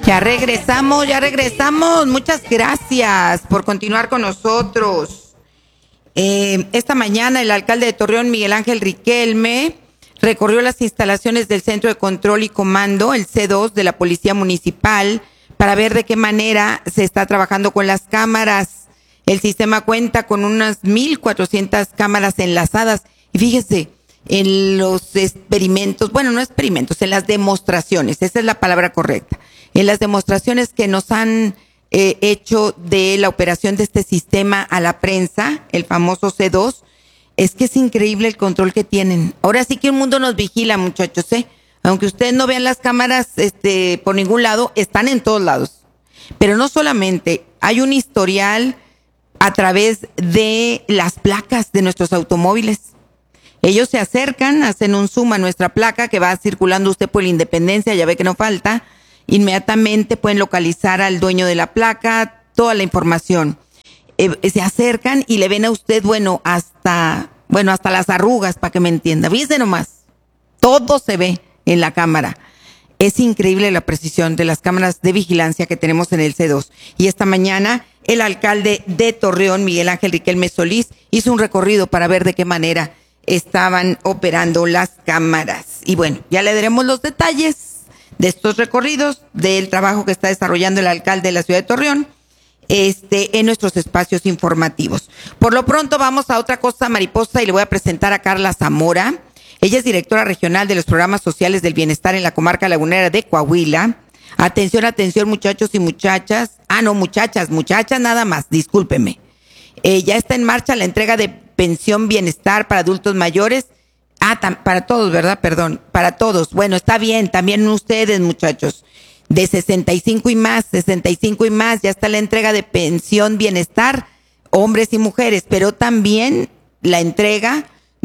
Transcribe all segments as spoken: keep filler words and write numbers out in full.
Ya regresamos, ya regresamos. Muchas gracias por continuar con nosotros. Eh, esta mañana el alcalde de Torreón, Miguel Ángel Riquelme, recorrió las instalaciones del Centro de Control y Comando, el C dos de la Policía Municipal, para ver de qué manera se está trabajando con las cámaras. El sistema cuenta con unas mil cuatrocientas cámaras enlazadas. Y fíjese, en los experimentos, bueno, no experimentos, en las demostraciones, esa es la palabra correcta, en las demostraciones que nos han eh, hecho de la operación de este sistema a la prensa, el famoso C dos, es que es increíble el control que tienen. Ahora sí que el mundo nos vigila, muchachos, ¿eh? Aunque ustedes no vean las cámaras este, por ningún lado, están en todos lados. Pero no solamente, hay un historial a través de las placas de nuestros automóviles. Ellos se acercan, hacen un zoom a nuestra placa que va circulando usted por la Independencia, ya ve que no falta. Inmediatamente pueden localizar al dueño de la placa, toda la información. Eh, se acercan y le ven a usted, bueno, hasta, bueno, hasta las arrugas, para que me entienda. Fíjese nomás, todo se ve en la cámara. Es increíble la precisión de las cámaras de vigilancia que tenemos en el C dos. Y esta mañana el alcalde de Torreón, Miguel Ángel Riquelme Solís, hizo un recorrido para ver de qué manera estaban operando las cámaras. Y bueno, ya le daremos los detalles de estos recorridos, del trabajo que está desarrollando el alcalde de la ciudad de Torreón, este, en nuestros espacios informativos. Por lo pronto vamos a otra cosa mariposa y le voy a presentar a Carla Zamora. Ella es directora regional de los programas sociales del bienestar en la comarca lagunera de Coahuila. Atención, atención, muchachos y muchachas. Ah, no, muchachas, muchachas nada más, discúlpeme. Eh, ya está en marcha la entrega de pensión bienestar para adultos mayores. Ah, tam- para todos, ¿verdad? Perdón, para todos. Bueno, está bien, también ustedes, muchachos. De sesenta y cinco y más, sesenta y cinco y más, ya está la entrega de pensión bienestar, hombres y mujeres, pero también la entrega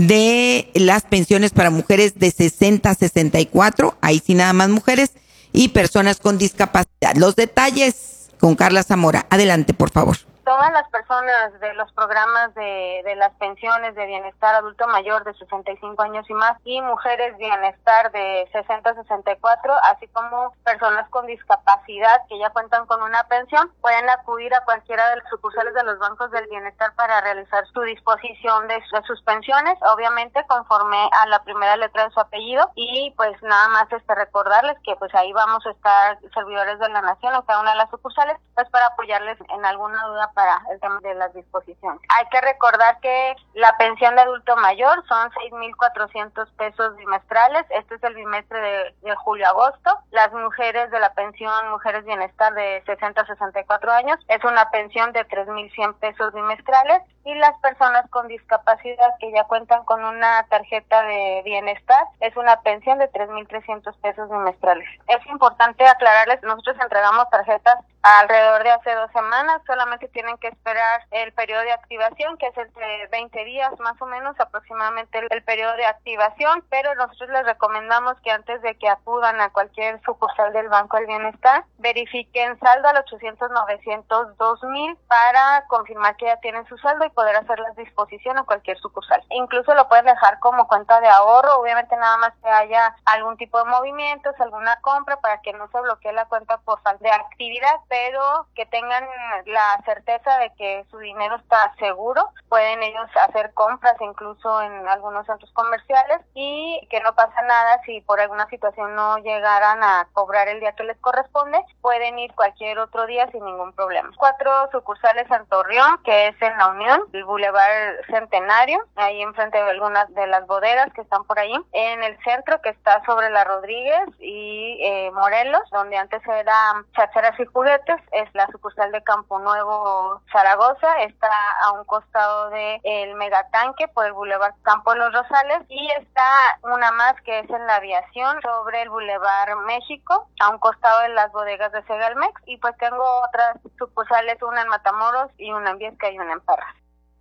de las pensiones para mujeres de sesenta a sesenta y cuatro, ahí sí nada más mujeres, y personas con discapacidad. Los detalles con Carla Zamora. Adelante, por favor. Todas las personas de los programas de, de las pensiones de bienestar adulto mayor de sesenta y cinco años y más y mujeres bienestar de sesenta a sesenta y cuatro, así como personas con discapacidad que ya cuentan con una pensión, pueden acudir a cualquiera de las sucursales de los bancos del bienestar para realizar su disposición de, de sus pensiones, obviamente conforme a la primera letra de su apellido. Y pues nada más este recordarles que pues ahí vamos a estar servidores de la nación en cada una de las sucursales, pues para apoyarles en alguna duda para el tema de las disposiciones. Hay que recordar que la pensión de adulto mayor son seis mil cuatrocientos pesos bimestrales. Este es el bimestre de, de julio-agosto. Las mujeres de la pensión Mujeres Bienestar de sesenta a sesenta y cuatro años es una pensión de tres mil cien pesos bimestrales. Y las personas con discapacidad que ya cuentan con una tarjeta de bienestar es una pensión de tres mil trescientos pesos bimestrales. Es importante aclararles, nosotros entregamos tarjetas alrededor de hace dos semanas, solamente tienen que esperar el periodo de activación, que es entre veinte días más o menos aproximadamente el, el periodo de activación, pero nosotros les recomendamos que antes de que acudan a cualquier sucursal del Banco del Bienestar, verifiquen saldo al ochocientos novecientos dos mil para confirmar que ya tienen su saldo y poder hacer la disposición a cualquier sucursal. Incluso lo pueden dejar como cuenta de ahorro, obviamente nada más que haya algún tipo de movimientos, alguna compra, para que no se bloquee la cuenta por falta de actividad, pero que tengan la certeza de que su dinero está seguro. Pueden ellos hacer compras incluso en algunos centros comerciales y que no pasa nada si por alguna situación no llegaran a cobrar el día que les corresponde, pueden ir cualquier otro día sin ningún problema. Cuatro sucursales en Torreón, que es en La Unión, el Boulevard Centenario, ahí enfrente de algunas de las bodegas que están por ahí, en el centro que está sobre la Rodríguez y eh, Morelos, donde antes era Chácharas y Juguetes, es la sucursal de Campo Nuevo Zaragoza, está a un costado de el Megatanque por el Boulevard Campo de los Rosales, y está una más que es en la Aviación sobre el Boulevard México, a un costado de las bodegas de Segalmex. Y pues tengo otras sucursales, una en Matamoros y una en Viesca y una en Parras.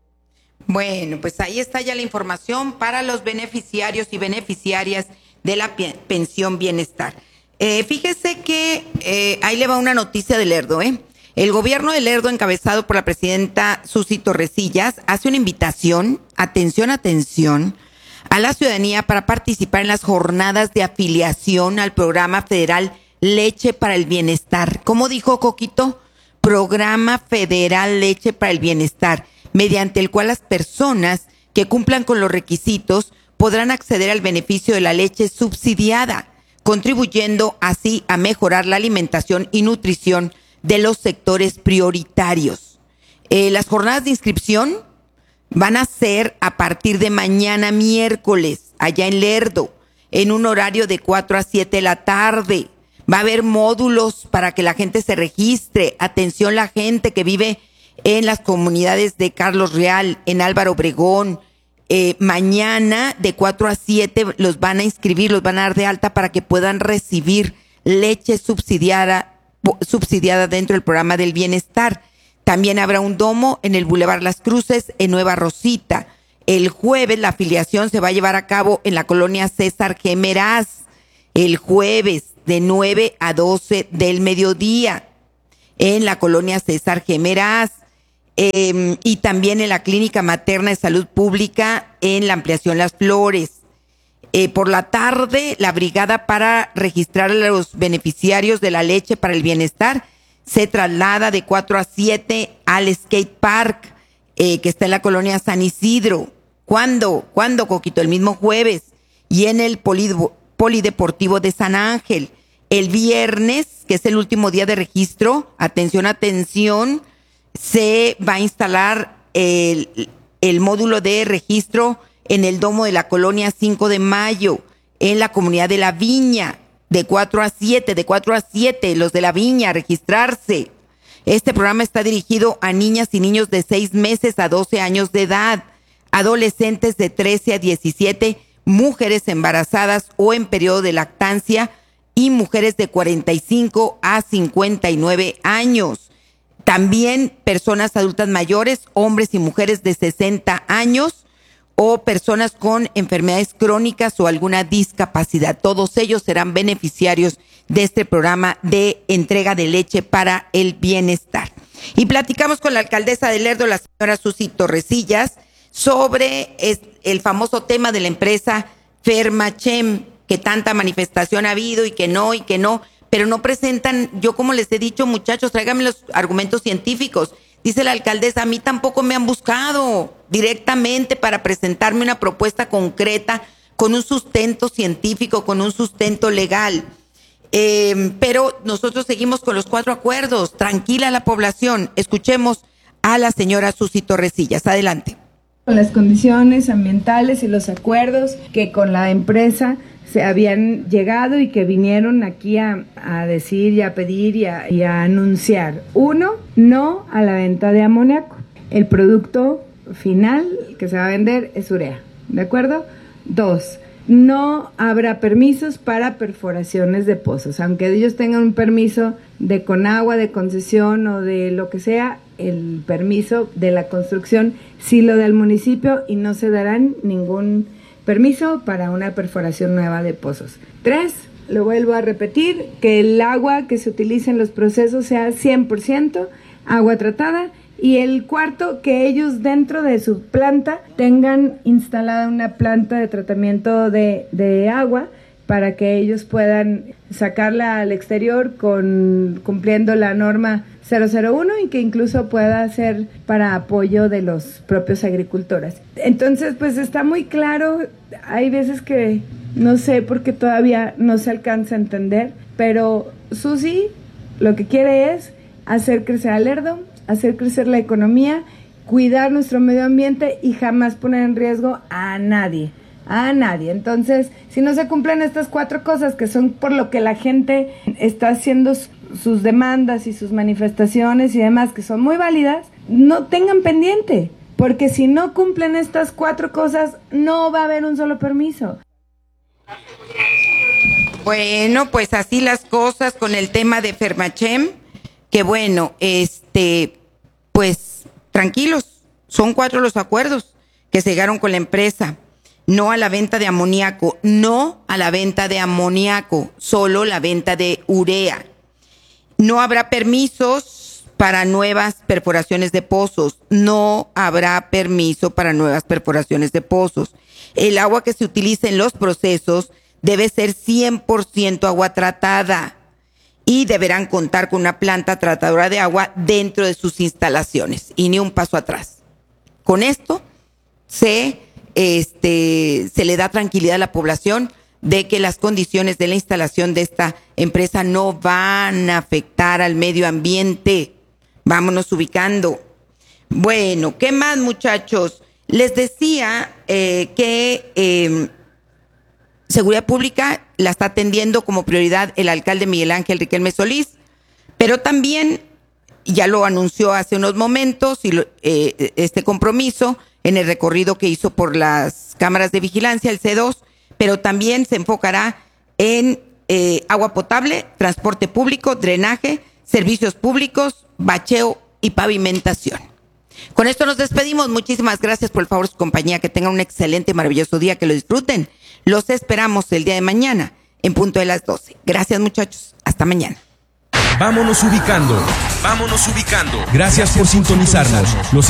Bueno, pues ahí está ya la información para los beneficiarios y beneficiarias de la pensión bienestar. Eh, fíjese que eh, ahí le va una noticia de Lerdo, ¿eh? El gobierno de Lerdo, encabezado por la presidenta Susi Torrecillas, hace una invitación, atención, atención, a la ciudadanía para participar en las jornadas de afiliación al programa federal Leche para el Bienestar. ¿Cómo dijo Coquito? Programa Federal Leche para el Bienestar, mediante el cual las personas que cumplan con los requisitos podrán acceder al beneficio de la leche subsidiada, contribuyendo así a mejorar la alimentación y nutrición de los sectores prioritarios. Eh, las jornadas de inscripción van a ser a partir de mañana miércoles, allá en Lerdo, en un horario de cuatro a siete de la tarde. Va a haber módulos para que la gente se registre. Atención, la gente que vive en las comunidades de Carlos Real, en Álvaro Obregón. Eh, mañana de cuatro a siete los van a inscribir, los van a dar de alta para que puedan recibir leche subsidiada, subsidiada dentro del programa del bienestar. También habrá un domo en el Boulevard Las Cruces, en Nueva Rosita. El jueves la afiliación se va a llevar a cabo en la colonia César G. Meraz. El jueves de nueve a doce del mediodía en la colonia César G. Meraz. Eh, y también en la Clínica Materna de Salud Pública en la Ampliación Las Flores. Eh, por la tarde, la brigada para registrar a los beneficiarios de la leche para el bienestar se traslada de cuatro a siete al Skate Park, eh, que está en la colonia San Isidro. ¿Cuándo? ¿Cuándo, Coquito? El mismo jueves. Y en el Polideportivo Polideportivo de San Ángel. El viernes, que es el último día de registro, atención, atención, se va a instalar el, el módulo de registro en el domo de la colonia cinco de mayo, en la comunidad de La Viña, de cuatro a siete, de cuatro a siete, los de La Viña, a registrarse. Este programa está dirigido a niñas y niños de seis meses a doce años de edad, adolescentes de trece a diecisiete, mujeres embarazadas o en periodo de lactancia y mujeres de cuarenta y cinco a cincuenta y nueve años. También personas adultas mayores, hombres y mujeres de sesenta años o personas con enfermedades crónicas o alguna discapacidad. Todos ellos serán beneficiarios de este programa de entrega de leche para el bienestar. Y platicamos con la alcaldesa de Lerdo, la señora Susi Torresillas, sobre el famoso tema de la empresa Fermachem, que tanta manifestación ha habido y que no, y que no, pero no presentan. Yo, como les he dicho, muchachos, tráiganme los argumentos científicos. Dice la alcaldesa, a mí tampoco me han buscado directamente para presentarme una propuesta concreta con un sustento científico, con un sustento legal. Eh, pero nosotros seguimos con los cuatro acuerdos. Tranquila la población. Escuchemos a la señora Susi Torresillas. Adelante. Con las condiciones ambientales y los acuerdos que con la empresa se habían llegado y que vinieron aquí a, a decir y a pedir y a, y a anunciar. Uno, no a la venta de amoníaco. El producto final que se va a vender es urea, ¿de acuerdo? Dos, no habrá permisos para perforaciones de pozos. Aunque ellos tengan un permiso de Conagua, de concesión o de lo que sea, el permiso de la construcción sí lo da el municipio y no se darán ningún permiso para una perforación nueva de pozos. Tres, lo vuelvo a repetir, que el agua que se utilice en los procesos sea cien por ciento agua tratada. Y el cuarto, que ellos dentro de su planta tengan instalada una planta de tratamiento de, de agua para que ellos puedan sacarla al exterior con cumpliendo la norma cero cero uno y que incluso pueda ser para apoyo de los propios agricultores. Entonces, pues está muy claro. Hay veces que no sé por qué todavía no se alcanza a entender, pero Susi lo que quiere es hacer crecer a Lerdo, hacer crecer la economía, cuidar nuestro medio ambiente y jamás poner en riesgo a nadie, a nadie. Entonces, si no se cumplen estas cuatro cosas, que son por lo que la gente está haciendo sus demandas y sus manifestaciones y demás, que son muy válidas, no tengan pendiente, porque si no cumplen estas cuatro cosas, no va a haber un solo permiso. Bueno, pues así las cosas con el tema de Fermachem, que bueno, este... pues tranquilos, son cuatro los acuerdos que se llegaron con la empresa. No a la venta de amoníaco, no a la venta de amoníaco, solo la venta de urea. No habrá permisos para nuevas perforaciones de pozos, no habrá permiso para nuevas perforaciones de pozos. El agua que se utilice en los procesos debe ser cien por ciento agua tratada. y deberán contar con una planta tratadora de agua dentro de sus instalaciones y ni un paso atrás. Con esto se, este, se le da tranquilidad a la población de que las condiciones de la instalación de esta empresa no van a afectar al medio ambiente. Vámonos ubicando. Bueno, ¿qué más, muchachos? Les decía eh, que eh, Seguridad Pública la está atendiendo como prioridad el alcalde Miguel Ángel Riquelme Solís, pero también ya lo anunció hace unos momentos y lo, eh, este compromiso en el recorrido que hizo por las cámaras de vigilancia, el C dos, pero también se enfocará en eh, agua potable, transporte público, drenaje, servicios públicos, bacheo y pavimentación. Con esto nos despedimos. Muchísimas gracias por el favor de su compañía. Que tengan un excelente, maravilloso día, que lo disfruten. Los esperamos el día de mañana en punto de las doce. Gracias, muchachos. Hasta mañana. Vámonos ubicando. Vámonos ubicando. Gracias por sintonizarnos. Los